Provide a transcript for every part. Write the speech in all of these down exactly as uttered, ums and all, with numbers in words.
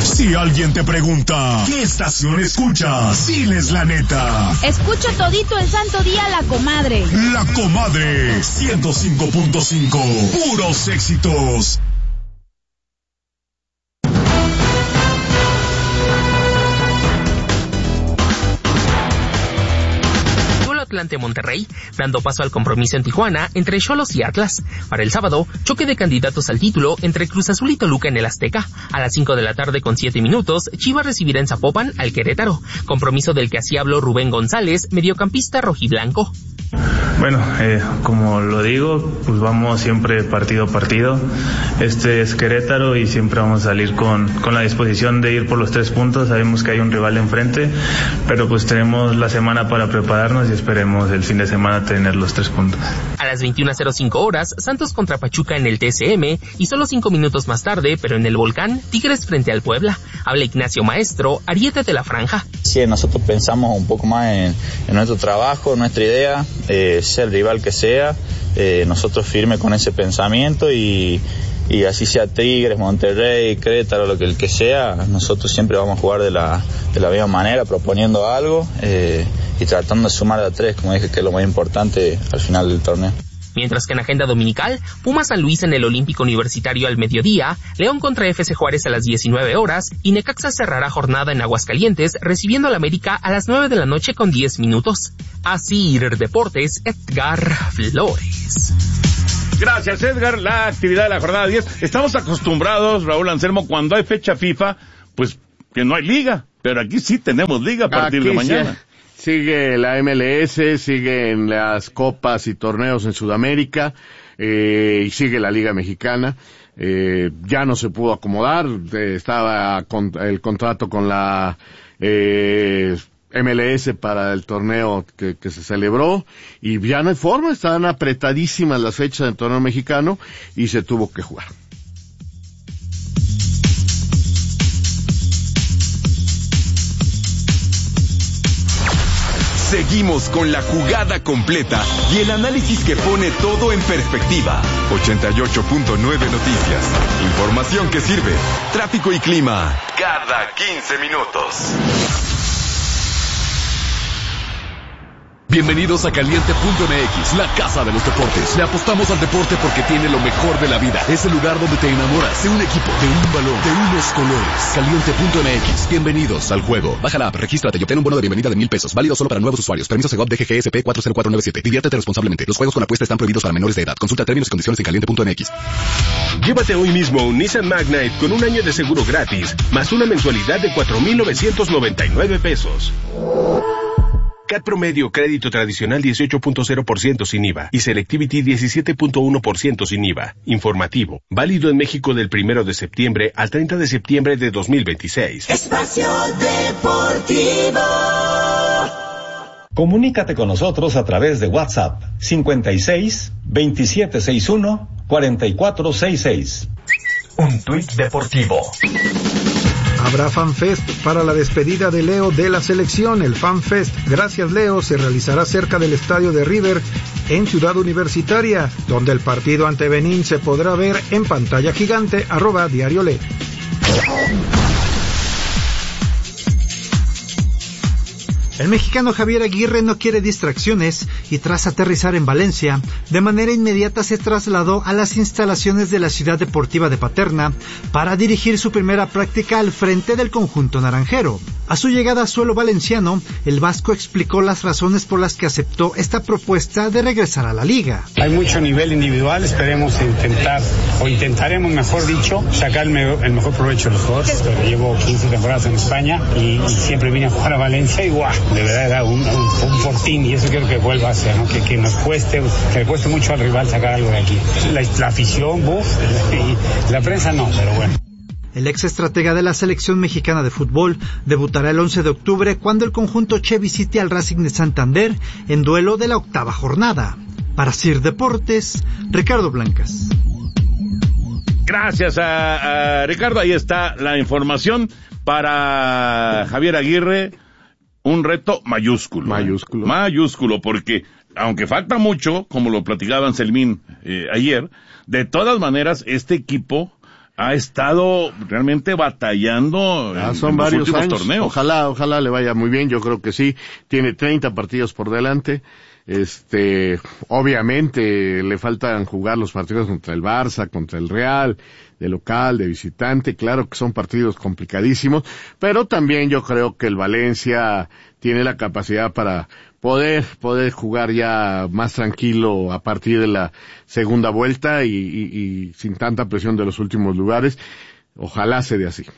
Si alguien te pregunta, ¿qué estación escuchas? Diles la neta. Escucho todito el santo día La Comadre. La Comadre, ciento cinco punto cinco. Puros éxitos. Ante Monterrey, dando paso al compromiso en Tijuana entre Xolos y Atlas. Para el sábado, choque de candidatos al título entre Cruz Azul y Toluca en el Azteca. A las cinco de la tarde con siete minutos, Chivas recibirá en Zapopan al Querétaro. Compromiso del que así habló Rubén González, mediocampista rojiblanco. Bueno, eh, como lo digo, pues vamos siempre partido a partido. Este es Querétaro y siempre vamos a salir con, con la disposición de ir por los tres puntos. Sabemos que hay un rival enfrente, pero pues tenemos la semana para prepararnos y esperemos el fin de semana tener los tres puntos. A las veintiuna cero cinco horas, Santos contra Pachuca en el T C M y solo cinco minutos más tarde, pero en el Volcán, Tigres frente al Puebla. Habla Ignacio Maestro, ariete de la franja. Sí, nosotros pensamos un poco más en, en nuestro trabajo, nuestra idea, eh, sea el rival que sea, eh, nosotros firmes con ese pensamiento y, y así sea Tigres, Monterrey, Querétaro, lo que el que sea, nosotros siempre vamos a jugar de la, de la misma manera, proponiendo algo eh, y tratando de sumar a tres, como dije, que es lo más importante al final del torneo. Mientras que en agenda dominical, Pumas San Luis en el Olímpico Universitario al mediodía, León contra F C Juárez a las diecinueve horas y Necaxa cerrará jornada en Aguascalientes recibiendo al América a las nueve de la noche con diez minutos. Así Deportes, Edgar Flores. Gracias, Edgar. La actividad de la jornada diez. Estamos acostumbrados, Raúl Anselmo, cuando hay fecha FIFA, pues que no hay liga, pero aquí sí tenemos liga a partir aquí de mañana. Sí. Sigue la M L S, siguen las copas y torneos en Sudamérica, eh, y sigue la Liga Mexicana. Eh, ya no se pudo acomodar, eh, estaba con, el contrato con la eh, M L S para el torneo que, que se celebró, y ya no hay forma, estaban apretadísimas las fechas del torneo mexicano y se tuvo que jugar. Seguimos con la jugada completa y el análisis que pone todo en perspectiva. ochenta y ocho punto nueve Noticias. Información que sirve. Tráfico y clima cada quince minutos. Bienvenidos a Caliente punto M X, la casa de los deportes. Le apostamos al deporte porque tiene lo mejor de la vida. Es el lugar donde te enamoras de un equipo, de un balón, de unos colores. Caliente punto M X, bienvenidos al juego. Baja la app, regístrate y obtén un bono de bienvenida de mil pesos. Válido solo para nuevos usuarios. Permiso Segov D G G S P cuatro cero cuatro nueve siete. Diviértete responsablemente. Los juegos con apuesta están prohibidos para menores de edad. Consulta términos y condiciones en Caliente punto M X. Llévate hoy mismo un Nissan Magnite con un año de seguro gratis, más una mensualidad de cuatro mil novecientos noventa y nueve pesos. C A T promedio, crédito tradicional dieciocho punto cero por ciento sin I V A y Selectivity diecisiete punto uno por ciento sin I V A. Informativo. Válido en México del primero de septiembre al treinta de septiembre de dos mil veintiséis. Espacio Deportivo. Comunícate con nosotros a través de WhatsApp cincuenta y seis, veintisiete sesenta y uno, cuarenta y cuatro sesenta y seis. Un tuit deportivo. Habrá FanFest para la despedida de Leo de la selección. El FanFest, gracias Leo, se realizará cerca del estadio de River en Ciudad Universitaria, donde el partido ante Benín se podrá ver en pantalla gigante. Arroba Diario Le. El mexicano Javier Aguirre no quiere distracciones y tras aterrizar en Valencia, de manera inmediata se trasladó a las instalaciones de la Ciudad Deportiva de Paterna para dirigir su primera práctica al frente del conjunto naranjero. A su llegada a suelo valenciano, el vasco explicó las razones por las que aceptó esta propuesta de regresar a la liga. Hay mucho nivel individual, esperemos intentar, o intentaremos mejor dicho, sacar el, me- el mejor provecho de los jugadores. Pero llevo quince temporadas en España y, y siempre vine a jugar a Valencia y guau, de verdad era un, un, un fortín, y eso quiero que vuelva a ser, ¿no? que, que nos cueste, que le cueste mucho al rival sacar algo de aquí. La, la afición, buf, y la prensa no, pero bueno. El ex estratega de la selección mexicana de fútbol debutará el once de octubre cuando el conjunto Che visite al Racing de Santander en duelo de la octava jornada. Para Sir Deportes, Ricardo Blancas. Gracias a, a Ricardo, ahí está la información para Javier Aguirre, un reto mayúsculo. Mayúsculo. Mayúsculo, porque aunque falta mucho, como lo platicaba Anselmín eh, ayer, de todas maneras este equipo ha estado realmente batallando ah, en, son en los varios últimos años. torneos. Ojalá, ojalá le vaya muy bien, yo creo que sí. Tiene treinta partidos por delante. Este, obviamente le faltan jugar los partidos contra el Barça, contra el Real, de local, de visitante, claro que son partidos complicadísimos, pero también yo creo que el Valencia tiene la capacidad para poder, poder jugar ya más tranquilo a partir de la segunda vuelta y, y, y sin tanta presión de los últimos lugares. Ojalá se dé así.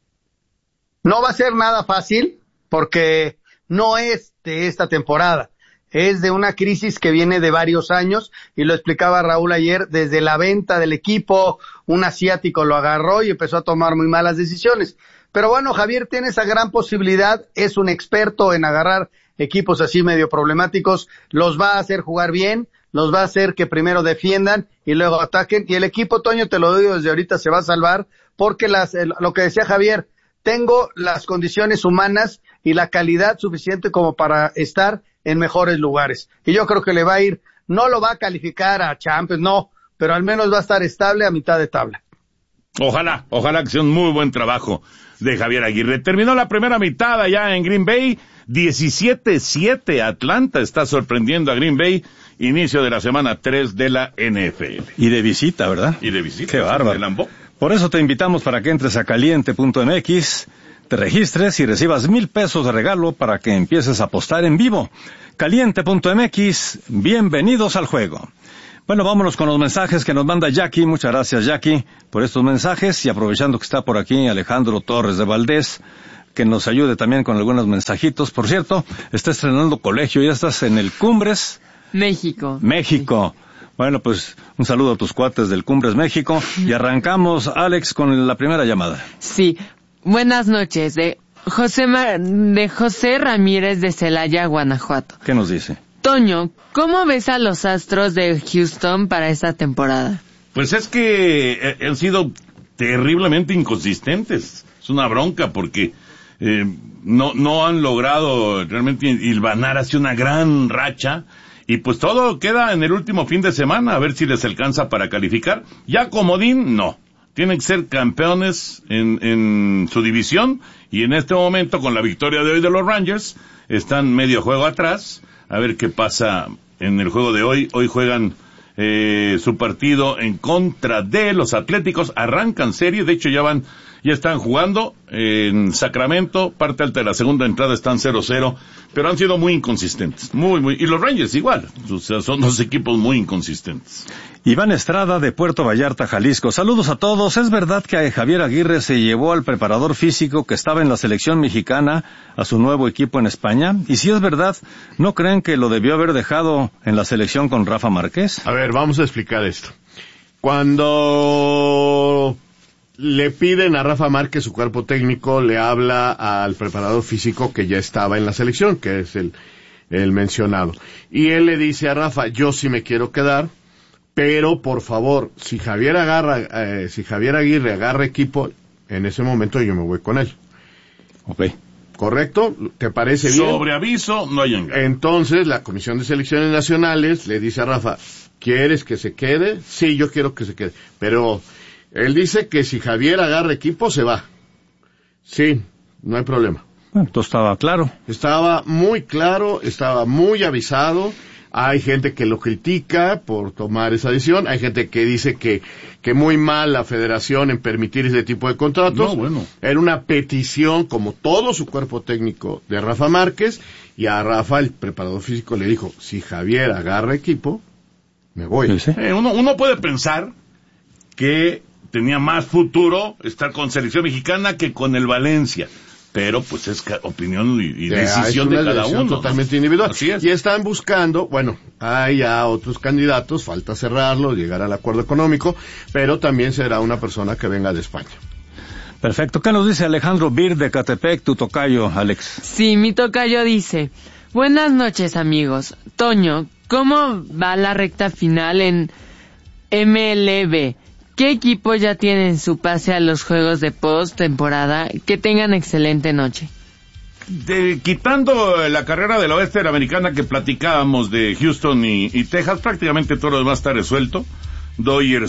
No va a ser nada fácil, porque no es de esta temporada. Es de una crisis que viene de varios años, y lo explicaba Raúl ayer, desde la venta del equipo, un asiático lo agarró y empezó a tomar muy malas decisiones. Pero bueno, Javier tiene esa gran posibilidad, es un experto en agarrar equipos así medio problemáticos, los va a hacer jugar bien, los va a hacer que primero defiendan y luego ataquen, y el equipo, Toño, te lo digo desde ahorita, se va a salvar, porque las, lo que decía Javier, tengo las condiciones humanas y la calidad suficiente como para estar en mejores lugares. Y yo creo que le va a ir, no lo va a calificar a Champions, no, pero al menos va a estar estable a mitad de tabla. Ojalá, ojalá que sea un muy buen trabajo de Javier Aguirre. Terminó la primera mitad allá en Green Bay, diecisiete siete, Atlanta está sorprendiendo a Green Bay, inicio de la semana tres de la N F L. Y de visita, ¿verdad? Y de visita. Qué bárbaro. Por eso te invitamos para que entres a caliente punto m x, te registres y recibas mil pesos de regalo para que empieces a apostar en vivo. caliente punto m x, bienvenidos al juego. Bueno, vámonos con los mensajes que nos manda Jackie. Muchas gracias, Jackie, por estos mensajes. Y aprovechando que está por aquí Alejandro Torres de Valdés, que nos ayude también con algunos mensajitos. Por cierto, está estrenando colegio, ya estás en el Cumbres México. México. Sí. Bueno, pues un saludo a tus cuates del Cumbres México. Y arrancamos, Alex, con la primera llamada. Sí. Buenas noches, de José, de José Ramírez de Celaya, Guanajuato. ¿Qué nos dice? Toño, ¿cómo ves a los Astros de Houston para esta temporada? Pues es que han sido terriblemente inconsistentes. Es una bronca porque eh, no no han logrado realmente hilvanar así una gran racha. Y pues todo queda en el último fin de semana, a ver si les alcanza para calificar. Ya comodín, no. Tienen que ser campeones en, en su división, y en este momento, con la victoria de hoy de los Rangers, están medio juego atrás. A ver qué pasa en el juego de hoy. Hoy juegan eh, su partido en contra de los Atléticos. Arrancan serie, de hecho ya van, ya están jugando en Sacramento, parte alta de la segunda entrada, están cero cero, pero han sido muy inconsistentes, muy, muy, y los Rangers igual, o sea, son dos equipos muy inconsistentes. Iván Estrada de Puerto Vallarta, Jalisco. Saludos a todos. ¿Es verdad que Javier Aguirre se llevó al preparador físico que estaba en la selección mexicana a su nuevo equipo en España? Y si es verdad, ¿no creen que lo debió haber dejado en la selección con Rafa Márquez? A ver, vamos a explicar esto. Cuando le piden a Rafa Márquez, su cuerpo técnico, le habla al preparador físico que ya estaba en la selección, que es el, el mencionado. Y él le dice a Rafa, yo sí me quiero quedar, pero por favor, si Javier agarra, eh, si Javier Aguirre agarra equipo, en ese momento yo me voy con él. Ok. ¿Correcto? ¿Te parece bien? Sobre aviso, no hay engaño. Entonces, la Comisión de Selecciones Nacionales le dice a Rafa, ¿quieres que se quede? Sí, yo quiero que se quede. Pero él dice que si Javier agarra equipo, se va. Sí, no hay problema. Bueno, esto estaba claro. Estaba muy claro, estaba muy avisado. Hay gente que lo critica por tomar esa decisión, hay gente que dice que que muy mal la federación en permitir ese tipo de contratos. No, bueno. Era una petición, como todo su cuerpo técnico, de Rafa Márquez, y a Rafa, el preparador físico, le dijo, si Javier agarra equipo, me voy. Sí, sí. Eh, uno, uno puede pensar que tenía más futuro estar con selección mexicana que con el Valencia. Pero pues es opinión y, y decisión de cada uno. Totalmente individual. Así es. Y están buscando, bueno, hay ya otros candidatos, falta cerrarlo, llegar al acuerdo económico, pero también será una persona que venga de España. Perfecto. ¿Qué nos dice Alejandro Bir de Catepec, tu tocayo, Alex? Sí, mi tocayo dice, buenas noches amigos. Toño, ¿cómo va la recta final en M L B? ¿Qué equipo ya tienen su pase a los juegos de post-temporada? Que tengan excelente noche. De, quitando la carrera de la oeste americana que platicábamos de Houston y, y Texas, prácticamente todo lo demás está resuelto. Dodgers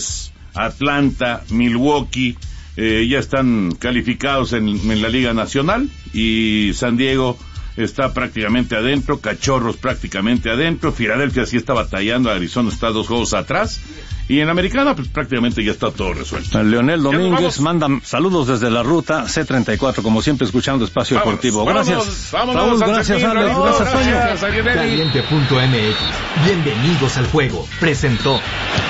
Atlanta, Milwaukee, eh, ya están calificados en, en la Liga Nacional, y San Diego está prácticamente adentro, Cachorros prácticamente adentro, Filadelfia sí está batallando, Arizona está dos juegos atrás, y en la Americana pues prácticamente ya está todo resuelto. Leonel Domínguez manda saludos desde la ruta C treinta y cuatro, como siempre escuchando Espacio vámonos, Deportivo. Vámonos, gracias. Vámonos, Raúl, vámonos, gracias Alex, Alex, gracias Toño. Caliente punto M X. Bienvenidos al juego. Presentó.